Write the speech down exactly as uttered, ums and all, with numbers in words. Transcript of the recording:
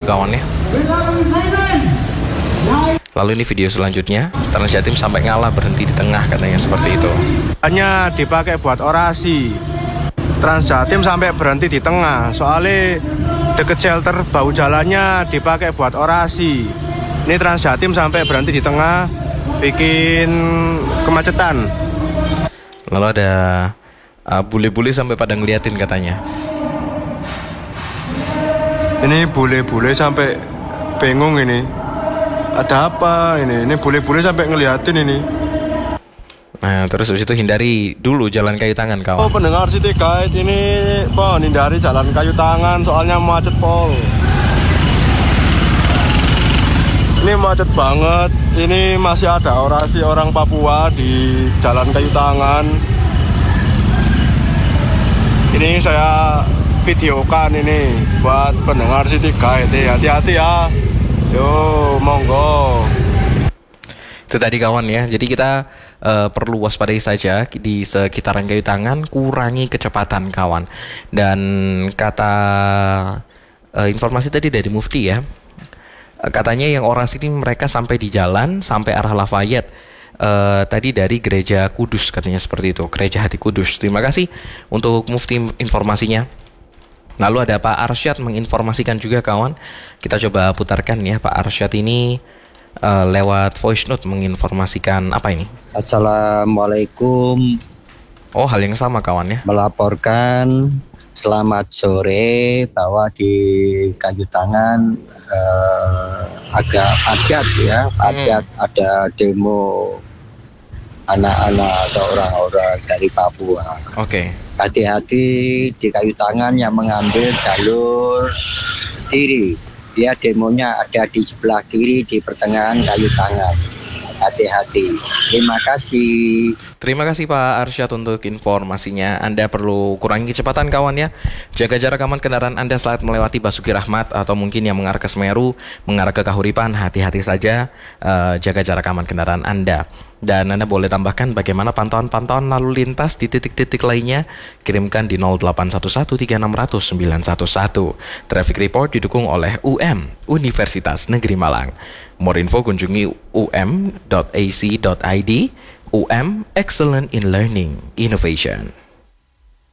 kawan ya. Lalu ini video selanjutnya, Transjatim sampai ngalah berhenti di tengah katanya seperti itu. Hanya dipakai buat orasi. Transjatim sampai berhenti di tengah, soalnya deket shelter bau jalannya dipakai buat orasi. Ini Transjatim sampai berhenti di tengah, bikin kemacetan. Lalu ada uh, bule-bule sampai pada ngeliatin katanya. Ini bule-bule sampai bingung ini. Ada apa ini? Ini bule-bule sampai ngeliatin ini. Nah, terus habis itu hindari dulu jalan kayu tangan kawan. Oh, pendengar City Guide ini, Pak, hindari jalan kayu tangan soalnya macet pol. Ini macet banget. Ini masih ada orasi orang Papua di jalan kayu tangan. Ini saya videokan ini buat pendengar City Guide. Hati-hati ya. Yo, monggo. Itu tadi kawan ya. Jadi kita uh, perlu waspadai saja di sekitaran kayu tangan, kurangi kecepatan kawan. Dan kata uh, informasi tadi dari Mufti ya, uh, katanya yang orasi ini mereka sampai di jalan sampai arah Lafayette. Uh, tadi dari Gereja Kudus katanya seperti itu, Gereja Hati Kudus. Terima kasih untuk Mufti informasinya. Lalu ada Pak Arsyad menginformasikan juga kawan. Kita coba putarkan ya, Pak Arsyad ini Uh, lewat voice note menginformasikan apa ini? Assalamualaikum. Oh, hal yang sama kawan ya. Melaporkan selamat sore bahwa di kayu tangan uh, agak padat ya, padat hmm. ada demo anak-anak atau orang-orang dari Papua. Oke. Okay. Hati-hati di kayu tangan yang mengambil jalur kiri. Dia demonya ada di sebelah kiri di pertengahan kayu tangan. Hati-hati. Terima kasih. Terima kasih Pak Arsyad untuk informasinya. Anda perlu kurangi kecepatan kawan ya. Jaga jarak aman kendaraan Anda saat melewati Basuki Rahmat atau mungkin yang mengarah ke Semeru, mengarah ke Kahuripan. Hati-hati saja. Uh, jaga jarak aman kendaraan Anda. Dan Anda boleh tambahkan bagaimana pantauan-pantauan lalu lintas di titik-titik lainnya. Kirimkan di nol delapan satu satu tiga enam nol nol sembilan satu satu. Traffic Report didukung oleh U M, Universitas Negeri Malang. More info kunjungi u m dot a c dot i d. U M, Excellent in Learning Innovation.